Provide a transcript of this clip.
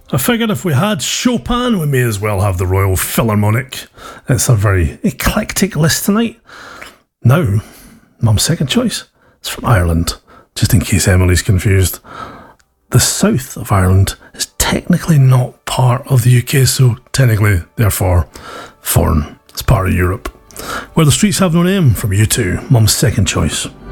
I figured if we had Chopin, we may as well have the Royal Philharmonic. It's a very eclectic list tonight. Now, Mum's second choice is from Ireland, just in case Emily's confused. The south of Ireland is technically not part of the UK, so technically, therefore, foreign. It's part of Europe. Where the Streets Have No Name from U2, Mum's second choice.